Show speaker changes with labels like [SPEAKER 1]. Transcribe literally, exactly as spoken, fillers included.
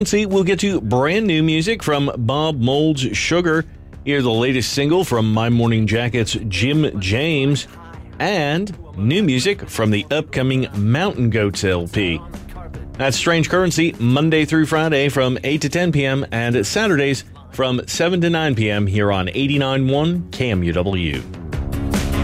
[SPEAKER 1] See, we'll get to brand new music from Bob Mold's Sugar. Hear the latest single from My Morning Jacket's Jim James. And new music from the upcoming Mountain Goats L P. That's Strange Currency, Monday through Friday from eight to ten p.m. and Saturdays from seven to nine p.m. here on eighty-nine point one K M U W.